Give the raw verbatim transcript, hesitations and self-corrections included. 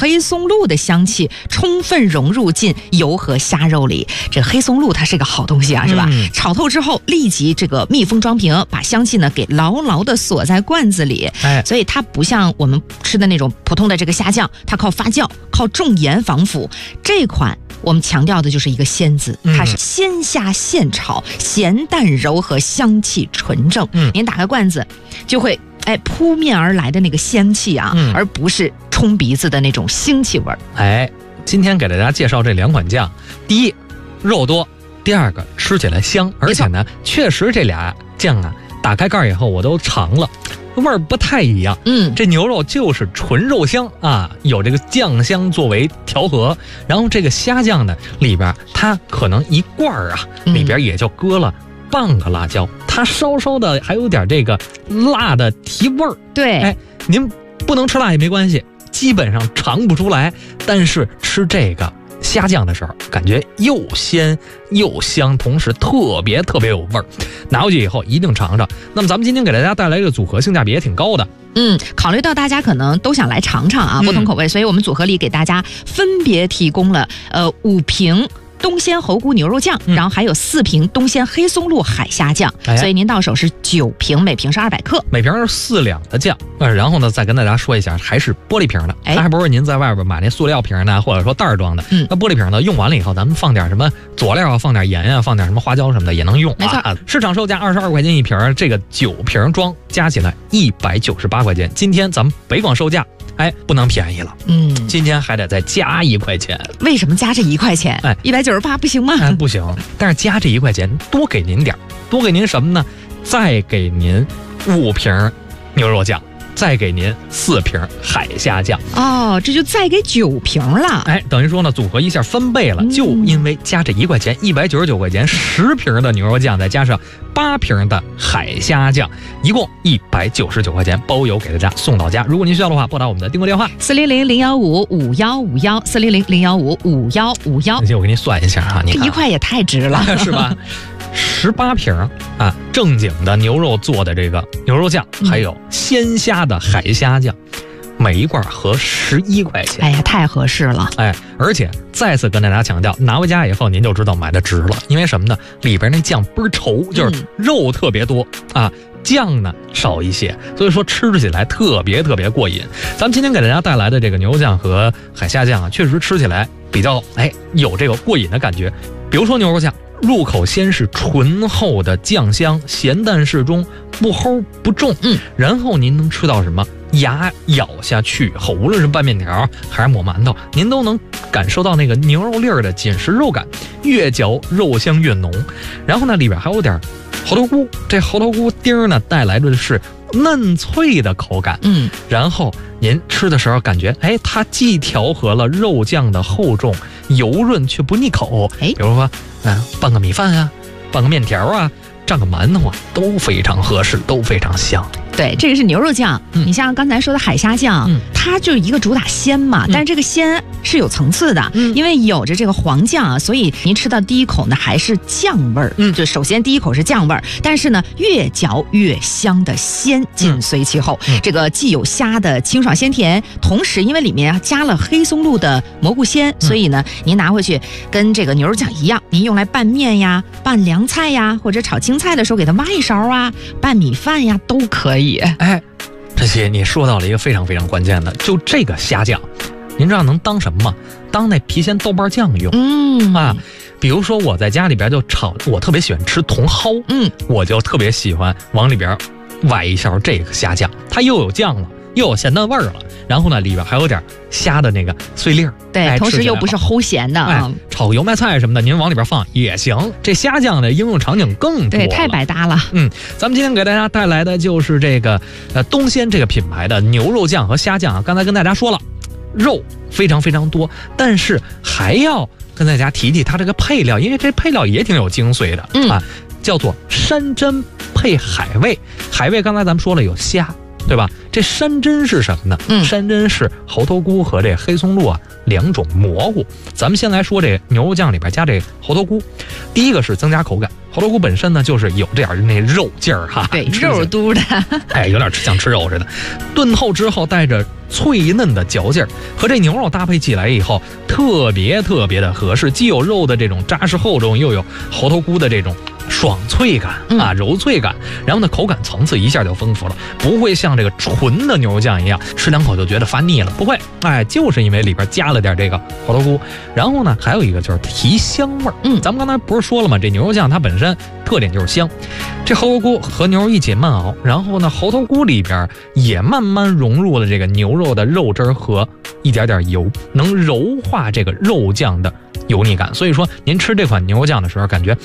黑松露的香气充分融入进油和虾肉里。这黑松露它是个好东西啊，是吧？嗯、炒透之后，立即这个密封装瓶，把香气呢给牢牢的锁在罐子里。哎，所以它不像我们吃的那种普通的这个虾酱，它靠发酵、靠重盐防腐。这款我们强调的就是一个鲜字，它是鲜虾现炒，咸淡柔和，香气纯正。嗯，您打开罐子就会哎扑面而来的那个香气啊，嗯、而不是冲鼻子的那种腥气味儿。 哎，今天给大家介绍这两款酱，第一肉多，第二个吃起来香，而且呢，确实这俩酱啊，打开盖以后我都尝了。味儿不太一样，嗯，这牛肉就是纯肉香啊，有这个酱香作为调和，然后这个虾酱呢里边它可能一罐啊里边也就搁了半个辣椒，它稍稍的还有点这个辣的提味儿。 对， 哎，您不能吃辣也没关系，基本上尝不出来，但是吃这个虾酱的时候，感觉又鲜又香，同时特别特别有味儿。拿回去以后一定尝尝。那么咱们今天给大家带来一个组合，性价比也挺高的。 嗯，考虑到大家可能都想来尝尝啊，不同口味，嗯、所以我们组合里给大家分别提供了呃五瓶东鲜猴菇牛肉酱，嗯、然后还有四瓶东鲜黑松露海虾酱，哎、所以您到手是九瓶，每瓶是二百克， 每瓶是四两的酱。呃，然后呢，再跟大家说一下，还是玻璃瓶的，哎、还不是您在外边买那塑料瓶呢，或者说袋装的。嗯，那玻璃瓶呢，用完了以后，咱们放点什么佐料啊，放点盐啊，放点什么花椒什么的也能用。 没错， 啊、市场售价二十二块钱一瓶，这个九瓶装加起来一百九十八块钱。今天咱们北广售价。哎，不能便宜了，嗯，今天还得再加一块钱。 为什么加这一块钱？哎，一百九十八不行吗？ 哎，不行，但是加这一块钱多给您点，多给您什么呢？再给您五瓶牛肉酱，再给您四瓶海虾酱。 哦，这就再给九瓶了。 哎，等于说呢，组合一下翻倍了，嗯、就因为加这一块钱，一百九十九块钱，十瓶的牛肉酱，再加上八瓶的海虾酱，一共一百九十九块钱，包邮给大家送到家。如果您需要的话，拨打我们的订购电话四零零零幺五五幺五幺四零零零幺五五幺五幺。 我给您算一下啊，你看这一块也太值了， 是吧？十八瓶啊，正经的牛肉做的这个牛肉酱，还有鲜虾的海虾酱，每一罐合十一块钱。 哎呀，太合适了！ 哎，而且再次跟大家强调，拿回家以后您就知道买的值了，因为什么呢？里边那酱倍儿稠，就是肉特别多、嗯、啊，酱呢少一些，所以说吃起来特别特别过瘾。咱们今天给大家带来的这个牛肉酱和海虾酱啊，确实吃起来比较哎有这个过瘾的感觉。比如说牛肉酱。入口先是醇厚的酱香，咸淡适中，不齁不重。嗯，然后您能吃到什么？牙咬下去以后，无论是拌面条还是抹馒头，您都能感受到那个牛肉粒儿的紧实肉感，越嚼肉香越浓。然后呢，里边还有点猴头菇，这猴头菇丁呢带来的是嫩脆的口感。嗯，然后您吃的时候感觉，哎，它既调和了肉酱的厚重，油润却不腻口。哎，比如说，嗯、呃，拌个米饭啊，拌个面条啊，蘸个馒头啊，都非常合适，都非常香。 对，这个是牛肉酱。嗯、你像刚才说的海虾酱，嗯、它就一个主打鲜嘛，嗯、但是这个鲜是有层次的，嗯、因为有着这个黄酱啊，所以您吃到第一口呢还是酱味儿。嗯，就首先第一口是酱味儿，但是呢越嚼越香的鲜紧随其后。嗯、这个既有虾的清爽鲜甜，同时因为里面加了黑松露的蘑菇鲜，嗯、所以呢您拿回去跟这个牛肉酱一样，您用来拌面呀、拌凉菜呀，或者炒青菜的时候给它挖一勺啊，拌米饭呀都可以。 哎，这些你说到了一个非常非常关键的，就这个虾酱，您知道能当什么吗？当那郫县豆瓣酱用。嗯啊，比如说我在家里边就炒，我特别喜欢吃茼蒿，嗯，我就特别喜欢往里边崴一勺这个虾酱，它又有酱了，又有咸淡味儿了，然后呢里边还有点虾的那个碎粒儿， 对， 哎、 同时又不是齁咸的啊、 哎。炒个油麦菜什么的，您往里边放也行。这虾酱的应用场景更多了， 对，太百搭了。 嗯，咱们今天给大家带来的就是这个呃东鲜这个品牌的牛肉酱和虾酱啊。刚才跟大家说了，肉非常非常多，但是还要跟大家提提它这个配料，因为这配料也挺有精髓的、嗯、啊，叫做山珍配海味。海味刚才咱们说了有虾。 对吧？这山珍是什么呢？ 嗯， 山珍是猴头菇和这黑松露啊两种蘑菇。咱们先来说这牛肉酱里边加这猴头菇，第一个是增加口感。猴头菇本身呢，就是有这点那肉劲儿哈， 对，肉嘟的， 哎，有点像吃肉似的。炖透之后带着脆嫩的嚼劲儿，和这牛肉搭配起来以后，特别特别的合适，既有肉的这种扎实厚重，又有猴头菇的这种爽脆感啊，柔脆感，然后呢，口感层次一下就丰富了，不会像这个纯的牛肉酱一样，吃两口就觉得发腻了，不会，哎，就是因为里边加了点这个猴头菇，然后呢，还有一个就是提香味儿。 嗯， 咱们刚才不是说了吗？这牛肉酱它本身特点就是香，这猴头菇和牛肉一起慢熬，然后呢，猴头菇里边也慢慢融入了这个牛肉的肉汁儿和一点点油，能柔化这个肉酱的油腻感。所以说，您吃这款牛肉酱的时候，感觉